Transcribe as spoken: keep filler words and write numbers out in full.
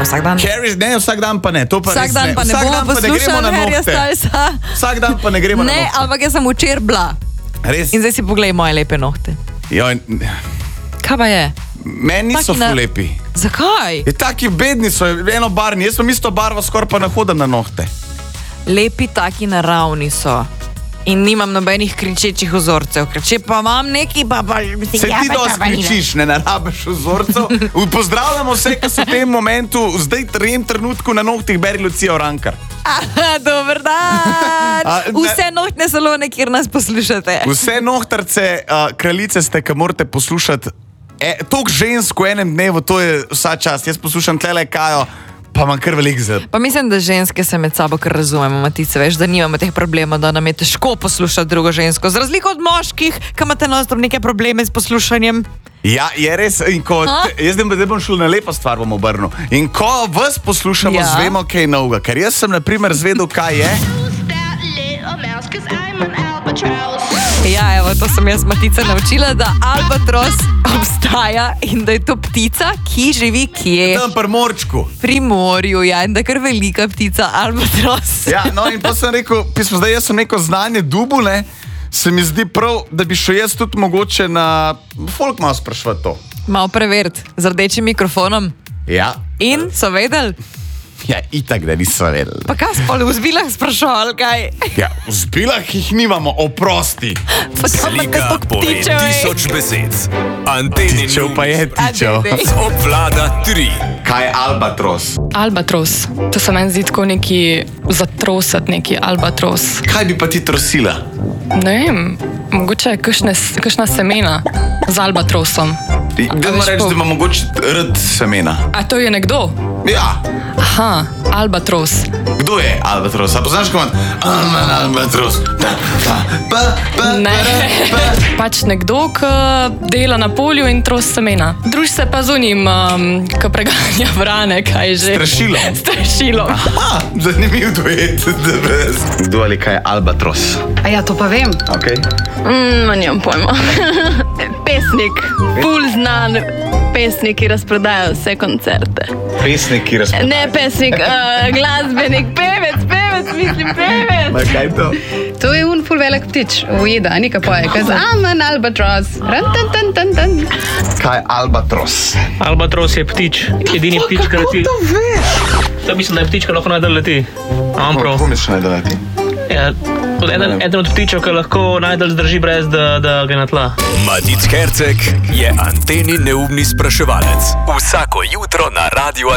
vsak dan. Harry, ne, vsak dan pa ne. To pa Vsak res dan ne. pa ne Vsak bomo dan pa ne gremo poslušali na Harryja nohte. Stylesa. Vsak dan pa ne gremo na Ne, nohte. ampak jaz sem včeraj bila. Res? In zdaj si poglej moje lepe nohte. Joj, Kaj pa je? meni niso Taki na- ful lepi. Zakaj? Je taki bedni so, eno barni. Jaz sem isto barvo, skoraj pa ne hodim na nohte. Lepi taki naravni so. In nimam nobenih kričečih vzorcev. Ker če pa imam neki, pa pa... Se ti dosti kričiš, ne narabiš vzorcev. Pozdravljamo vse, ki so v tem momentu, zdaj v tem trenutku na nohtih beri Lucijo Rankar. Aha, dober dan! A, ne- Vse nohtne salone, kjer nas poslušate. Vse nohtarce, uh, kraljice ste, ki morate poslušati. E, Tok žensk v enem dnevu, to je vsa čast. Jaz poslušam tlele Kajo, pa imam kar velik zad. Pa mislim, da ženske se med sabo kar razumemo, Matice, veš, da nimamo teh problemov, da nam je težko poslušati drugo žensko. Z razliko od moških, ki imate non-stop neke probleme s poslušanjem. Ja, je res. In ko, A? te, jaz zdaj bom šel na lepo stvar, bom obrnil. In ko vas poslušamo, Ja. ja. zvemo kaj novega. Ker jaz sem, na primer, zvedel, kaj je. Ja, evo, to sem jaz Matica naučila, da albatros obstaja in da je to ptica, ki živi kje? Tam pri morčku. Pri morju, ja, in da je kar velika ptica, albatros. Ja, no in pa sem rekel, pismo, zdaj jaz sem neko znanje dubu, ne, se mi zdi prav, da bi šel jaz tudi mogoče na folk malo sprašvati to. Malo preveriti, z rdečim mikrofonom. Ja. In so vedeli? Ja, itak, da niso vedeli. Pa kaj smo v zbilah sprašovali, kaj? Ja, v zbilah jih nimamo, oprosti. Pa kam imate Slika toliko pove ptičev, ej? tisoč besed. Anteni Tičev pa je tičev. A, ne, ne. obvlada tri. Kaj je albatros? Albatros, to se meni zdi tako neki zatrosat, neki albatros. Kaj bi pa ti trosila? Ne vem, mogoče kakšne, kakšna semena z albatrosom. Da veš, moram reči, po- da ima mogoče rad semena. A to je nekdo? Ja. Aha, albatros. Kdo je albatros? A poznaš komad? Alman albatros. Pa, pa, pa, pa, Ne, pa, pa. pač nekdo, ki dela na polju in tros semena. Druž se pa z unim, um, ki preganja vrane, kaj že. Strašilom. Strašilom. Ah, zanimiv duet. Kdo ali kaj je albatros? A ja, to pa vem. Okay. Mm, nimam pojma. Pesnik, ful znan pesnik, ki razprodaja vse koncerte. Pesnik, ki razpravlja. Ne pesnik, uh, glasbenik, pevec, pevec, mislim pevec. Kaj je to? To je un ful velik ptič, ujeda, nika poje, kaz amen albatros. Ran, tan, tan, tan, tan. Kaj je albatros? Albatros je ptič, edini ptič, ki leti. To mislim, da je ptič, ki lahko najdel leti. Ampak prav. Kako misliš, da leti? Ja, tudi eden, eden od ptičev, ki lahko najdel zdrži brez, da, da gre na tla. Matic Herceg je anteni neumni spraševalec. Vsako jutro na Radio